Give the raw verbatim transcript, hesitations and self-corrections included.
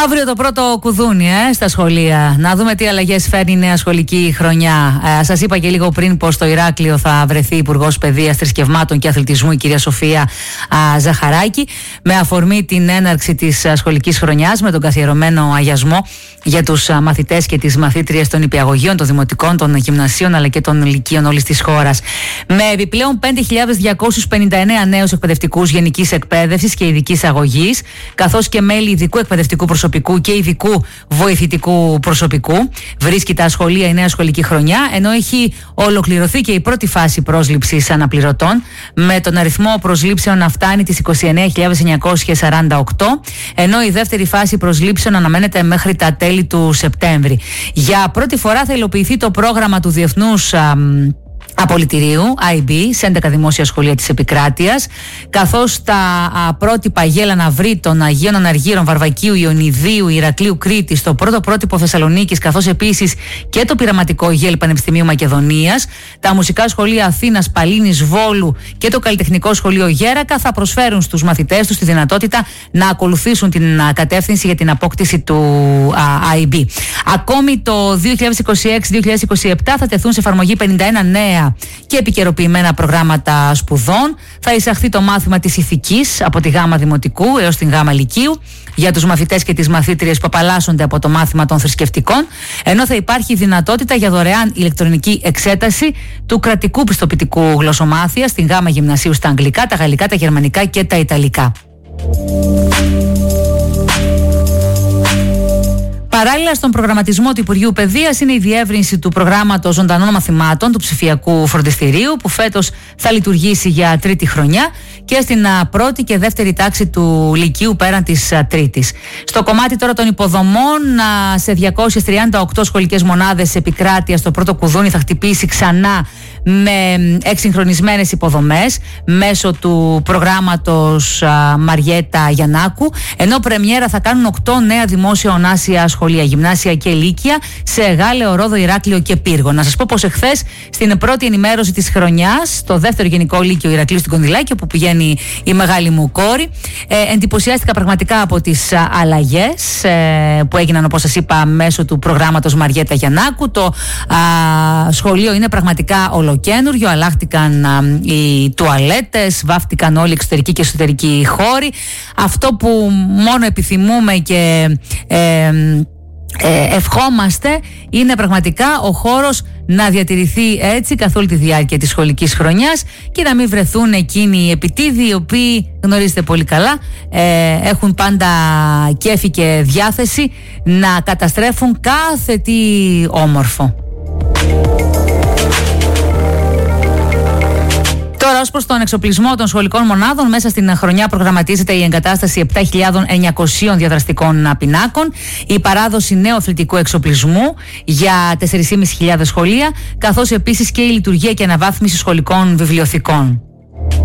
Αύριο το πρώτο κουδούνι ε, στα σχολεία. Να δούμε τι αλλαγές φέρνει η νέα σχολική χρονιά. Ε, σας είπα και λίγο πριν πως στο Ηράκλειο θα βρεθεί Υπουργός Παιδείας, Θρησκευμάτων και Αθλητισμού, η κυρία Σοφία α, Ζαχαράκη, με αφορμή την έναρξη της α, σχολικής χρονιάς με τον καθιερωμένο αγιασμό για τους α, μαθητές και τις μαθήτριες των υπηαγωγείων, των δημοτικών, των γυμνασίων αλλά και των λυκείων όλης της χώρας. Με επιπλέον πέντε χιλιάδες διακόσιους πενήντα εννέα νέους εκπαιδευτικούς γενικής εκπαίδευσης και ειδικής αγωγής, καθώς και μέλη ειδικού εκπαιδευτικού προσωπικού και ειδικού βοηθητικού προσωπικού. Βρίσκει τα σχολεία η νέα σχολική χρονιά, ενώ έχει ολοκληρωθεί και η πρώτη φάση πρόσληψης αναπληρωτών, με τον αριθμό προσλήψεων να φτάνει τις είκοσι εννέα χιλιάδες εννιακόσιες σαράντα οκτώ, ενώ η δεύτερη φάση προσλήψεων αναμένεται μέχρι τα τέλη του Σεπτέμβρη. Για πρώτη φορά θα υλοποιηθεί το πρόγραμμα του Διεθνούς α, Απολυτηρίου, άι μπι, σε έντεκα δημόσια σχολεία της επικράτειας, καθώς τα α, πρότυπα Γέλα Ναυρίτων, Αγίων Αναργύρων, Βαρβακίου, Ιωνιδίου, Ηρακλείου, Κρήτης, το πρώτο πρότυπο Θεσσαλονίκης, καθώς επίσης και το πειραματικό Γέλ Πανεπιστημίου Μακεδονίας, τα μουσικά σχολεία Αθήνας, Παλίνης, Βόλου και το καλλιτεχνικό σχολείο Γέρακα θα προσφέρουν στους μαθητές τους τη δυνατότητα να ακολουθήσουν την α, κατεύθυνση για την απόκτηση του α, άι μπι. Ακόμη το δύο χιλιάδες είκοσι έξι δύο χιλιάδες είκοσι επτά θα τεθούν σε εφαρμογή πενήντα ένα νέα και επικαιροποιημένα προγράμματα σπουδών. Θα εισαχθεί το μάθημα της ηθικής από τη Γάμα Δημοτικού έως την Γάμα Λυκείου για τους μαθητές και τις μαθήτριες που απαλλάσσονται από το μάθημα των θρησκευτικών, ενώ θα υπάρχει δυνατότητα για δωρεάν ηλεκτρονική εξέταση του κρατικού πιστοποιητικού γλωσσομάθειας στην Γάμα Γυμνασίου στα αγγλικά, τα γαλλικά, τα γερμανικά και τα ιταλικά. Παράλληλα, στον προγραμματισμό του Υπουργείου Παιδείας είναι η διεύρυνση του προγράμματος ζωντανών μαθημάτων του ψηφιακού φροντιστηρίου, που φέτος θα λειτουργήσει για τρίτη χρονιά και στην πρώτη και δεύτερη τάξη του Λυκείου πέραν της τρίτης. Στο κομμάτι τώρα των υποδομών, σε διακόσιες τριάντα οκτώ σχολικές μονάδες επικράτειας, το πρώτο κουδούνι θα χτυπήσει ξανά με εξυγχρονισμένες υποδομές μέσω του προγράμματος Μαριέτα Γιαννάκου, ενώ πρεμιέρα θα κάνουν οκτώ νέα δημόσια ονάσια σχολεία, γυμνάσια και λύκεια σε Γάλεο, Ρόδο, Ηράκλειο και Πύργο. Να σας πω πως εχθές στην πρώτη ενημέρωση της χρονιάς, στο δεύτερο Γενικό Λύκειο Ηρακλείου στην Κονδυλάκη, όπου πηγαίνει η μεγάλη μου κόρη, ε, εντυπωσιάστηκα πραγματικά από τις α, αλλαγές ε, που έγιναν, όπως σας είπα, μέσω του προγράμματος Μαριέτα Γιαννάκου. Το α, σχολείο είναι πραγματικά ολοκένουργιο, αλλάχτηκαν α, οι τουαλέτες, βάφτηκαν όλοι οι εξωτερικοί και εσωτερικοί χώροι. Αυτό που μόνο επιθυμούμε και ε, Ε, ευχόμαστε είναι πραγματικά ο χώρος να διατηρηθεί έτσι καθ' όλη τη διάρκεια της σχολικής χρονιάς και να μην βρεθούν εκείνοι οι επιτίδιοι, οι οποίοι, γνωρίζετε πολύ καλά, ε, έχουν πάντα κέφι και διάθεση να καταστρέφουν κάθε τι όμορφο. Τώρα, ως προς τον εξοπλισμό των σχολικών μονάδων, μέσα στην χρονιά προγραμματίζεται η εγκατάσταση επτά χιλιάδες εννιακόσια διαδραστικών πινάκων, η παράδοση νέου αθλητικού εξοπλισμού για τέσσερις χιλιάδες πεντακόσια σχολεία, καθώς επίσης και η λειτουργία και αναβάθμιση σχολικών βιβλιοθηκών.